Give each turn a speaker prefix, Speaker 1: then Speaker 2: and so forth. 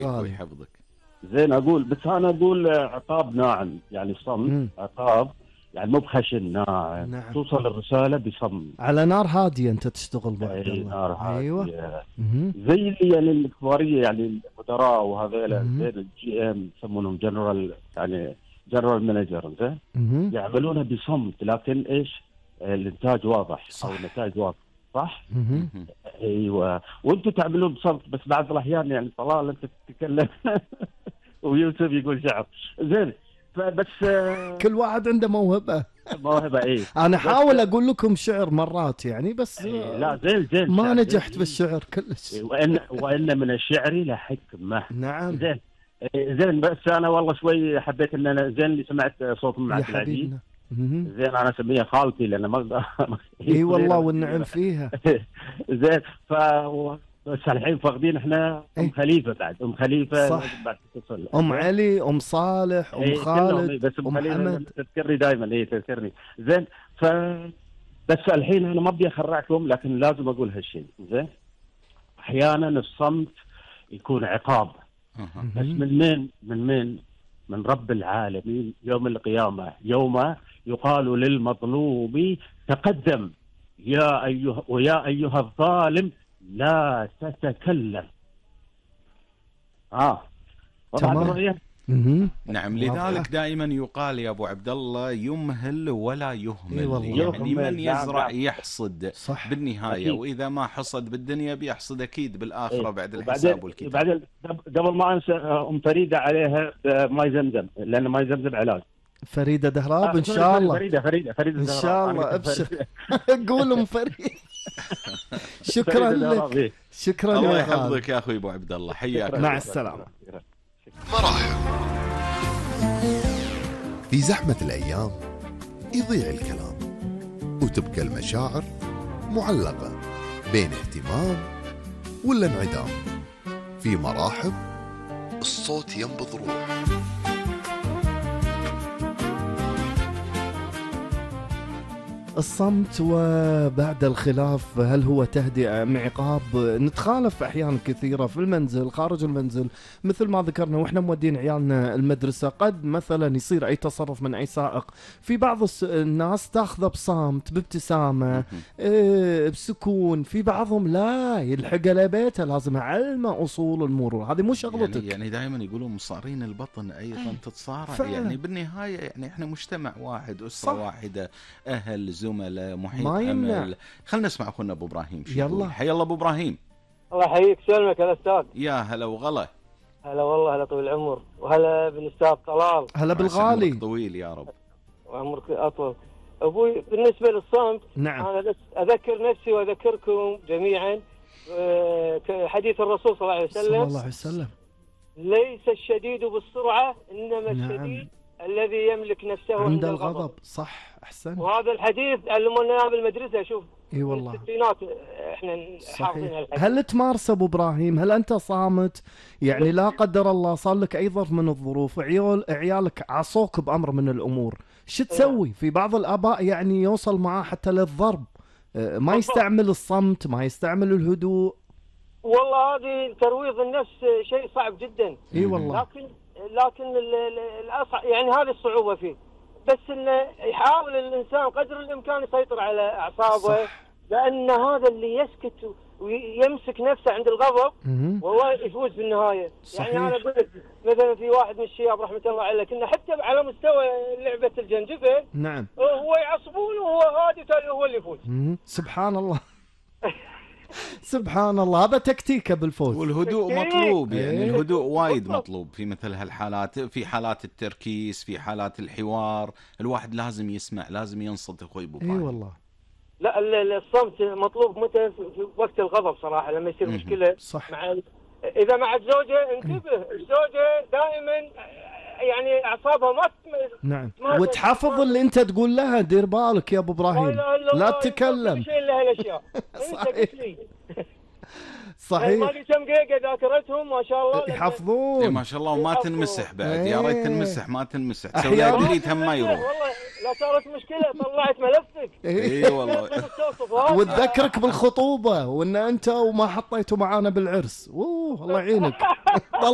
Speaker 1: يحفظك.
Speaker 2: زين اقول، بس انا اقول عقاب ناعم، يعني صمت عقاب، يعني مو بخشن، ناعم. توصل الرساله بصمت
Speaker 3: على نار هاديه انت تشتغل ابو عبد الله.
Speaker 2: نار هاديه.
Speaker 3: ايوه.
Speaker 2: زي اللي يعني الكباريه، يعني المدراء وهذيلا، زين الجي ام يسمونهم جنرال، يعني جنرال مانجر، زين يعملونها بصمت، لكن ايش الانتاج واضح، صح. او النتائج واضحه، صح. ايوه، وانتم تعملون بصمت، بس بعض الاحيان يعني طلال انت تتكلم ويوسف يقول شعر، زين. فبس
Speaker 3: كل واحد عنده موهبه.
Speaker 2: ايه.
Speaker 3: انا احاول اقول لكم شعر مرات يعني، بس
Speaker 2: لا زين
Speaker 3: ما نجحت بالشعر كلش.
Speaker 2: وان من الشعر لحكمه.
Speaker 3: نعم.
Speaker 2: زين بس انا والله شوي حبيت ان انا زين اللي سمعت صوت ام عبد العزيز. زين انا اسميها خالتي لان ما
Speaker 3: اي والله والنعم فيها.
Speaker 2: زين بس الحين فاقدين احنا ام خليفه، بعد ام خليفه
Speaker 3: صح.
Speaker 2: بعد تتصل
Speaker 3: ام علي، ام صالح، ام خالد،
Speaker 2: بس
Speaker 3: ام حمد
Speaker 2: تذكرني دائما، تذكرني. زين بس الحين انا ما ابي اخرعكم، لكن لازم اقول هالشيء. زين احيانا الصمت يكون عقاب، بس من رب العالمين يوم القيامه، يوم يقال للمظلوم تقدم يا ايها الظالم لا تتكلم.
Speaker 3: تمام.
Speaker 1: نعم، لذلك دائما يقال يا ابو عبد الله يمهل ولا يهمل. يعني من يزرع يحصد. صح. بالنهايه أكيد. واذا ما حصد بالدنيا بيحصد اكيد بالاخره بعد الحساب والكتاب.
Speaker 2: بعدين قبل ما انسى ام فريده عليها ماي زمزم، لان ماي زمزم علاج.
Speaker 3: فريده دهراب ان شاء الله.
Speaker 2: فريده
Speaker 3: ان شاء الله، ابشر. قول ام فريده. شكرا لك. شكرا.
Speaker 1: الله يحفظك يا اخوي ابو عبد الله، حياك.
Speaker 3: مع السلامه.
Speaker 4: مراحل. في زحمة الأيام يضيع الكلام، وتبقى المشاعر معلقة بين اهتمام ولا انعدام. في مراحل الصوت ينبض روح.
Speaker 3: الصمت وبعد الخلاف، هل هو تهدئة أم عقاب؟ نتخالف أحيانا كثيرة في المنزل، خارج المنزل، مثل ما ذكرنا وإحنا مودين عيالنا المدرسة. قد مثلا يصير أي تصرف من أي سائق، في بعض الناس تاخذه بصمت، بابتسامة، بسكون. في بعضهم لا، يلحق لبيته لازم أعلمه أصول المرور، هذه مو شغلتك.
Speaker 1: يعني دائما يقولون مصارين البطن أيضا تتصارع. يعني بالنهاية يعني إحنا مجتمع واحد، أسرة واحدة، أهل، زملاء، محيط عمل. خلنا نسمع اخونا ابو ابراهيم.
Speaker 3: يلا.
Speaker 1: حيا الله ابو ابراهيم.
Speaker 5: الله يحييك، سلمك يا استاذ.
Speaker 1: يا هلا وغلا.
Speaker 5: هلا والله، هلا طويل العمر، وهلا بالاستاذ طلال.
Speaker 3: هلا بالغالي.
Speaker 1: عمرك طويل يا رب.
Speaker 5: وعمرك اطول. ابوي بالنسبه للصمت،
Speaker 3: نعم.
Speaker 5: انا بس اذكر نفسي واذكركم جميعا حديث الرسول صلى الله عليه وسلم. ليس الشديد بالسرعه، انما الشديد الذي يملك نفسه
Speaker 3: عند الغضب. صح، احسن.
Speaker 5: وهذا الحديث علمونا بالمدرسه. شوف،
Speaker 3: اي والله
Speaker 5: الستينات احنا حافظين.
Speaker 3: هل تمارس ابو ابراهيم؟ هل انت صامت؟ يعني لا قدر الله صار لك اي ظرف من الظروف، عيالك عصوك بامر من الامور، شو تسوي؟ في بعض الاباء يعني يوصل معاه حتى للضرب، ما يستعمل الصمت، ما يستعمل الهدوء.
Speaker 5: والله هذه ترويض النفس شيء صعب جدا.
Speaker 3: اي والله.
Speaker 5: لكن الأصعب يعني هذه الصعوبة فيه، بس انه يحاول الانسان قدر الامكان يسيطر على اعصابه. صح. لان هذا اللي يسكت ويمسك نفسه عند الغضب والله يفوز في النهايه. صحيح. يعني انا قلت مثلا في واحد من الشياب رحمه الله عليه، كنا حتى على مستوى لعبه الجنجفه.
Speaker 3: نعم.
Speaker 5: هو يعصبون وهو هادي، هو اللي يفوز.
Speaker 3: سبحان الله. سبحان الله، هذا تكتيكه بالفوز.
Speaker 1: والهدوء مطلوب، يعني الهدوء وايد مطلوب في مثل هالحالات، في حالات التركيز، في حالات الحوار، الواحد لازم يسمع، لازم ينصت اخوي ابو
Speaker 3: اي والله.
Speaker 5: لا، الصمت مطلوب متى؟ في وقت الغضب صراحه، لما يصير مشكله.
Speaker 3: صح.
Speaker 5: اذا مع الزوجه انتبه، الزوجه دائما يعني اعصابها ما
Speaker 3: نعم. وتحفظ اللي انت تقول لها، دير بالك يا ابو ابراهيم، لا تتكلم.
Speaker 5: شيء لها الاشياء.
Speaker 3: صحيح. صحيح.
Speaker 5: ما لي كم دقيقه ذاكرتهم ما شاء الله
Speaker 3: يحفظون.
Speaker 1: ما شاء الله، وما تنمسح بعد. يا ريت تنمسح، ما تنمسح، تسوي لها ديليت هم ما يروح.
Speaker 5: والله لا صارت مشكله، طلعت ملفك.
Speaker 1: اي والله.
Speaker 3: وتذكرك بالخطوبه، وان انت وما حطيته معانا بالعرس. الله يعينك.